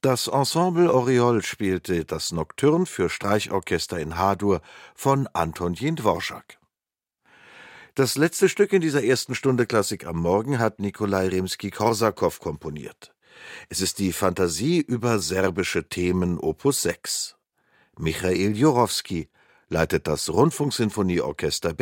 Das Ensemble Oriol spielte das Nocturne für Streichorchester in H-Dur von Antonín Dvořák. Das letzte Stück in dieser ersten Stunde Klassik am Morgen hat Nikolai Rimskij-Korsakow komponiert. Es ist die Fantasie über serbische Themen Opus 6. Michail Jurowski leitet das Rundfunksinfonieorchester